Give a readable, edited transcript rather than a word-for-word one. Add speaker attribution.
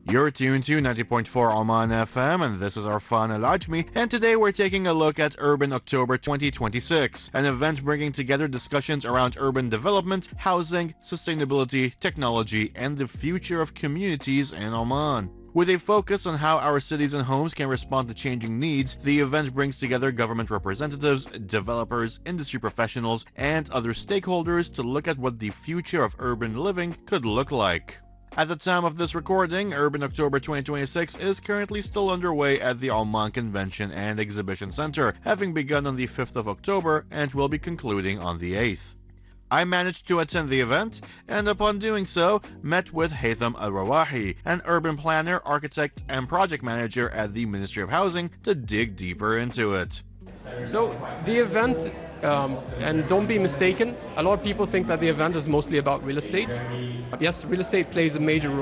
Speaker 1: You're tuned to 90.4 Oman FM, and this is Arfan Al-Ajmi, and today we're taking a look at Urban October 2026, an event bringing together discussions around urban development, housing, sustainability, technology, and the future of communities in Oman. With a focus on how our cities and homes can respond to changing needs, the event brings together government representatives, developers, industry professionals, and other stakeholders to look at what the future of urban living could look like. At the time of this recording, Urban October 2026 is currently still underway at the Oman Convention and Exhibition Center, having begun on the 5th of October and will be concluding on the 8th. I managed to attend the event, and upon doing so, met with Haytham Al-Rawahi, an urban planner, architect, and project manager at the Ministry of Housing, to dig deeper into it.
Speaker 2: So the event, and don't be mistaken, a lot of people think that the event is mostly about real estate. Yes, real estate plays a major role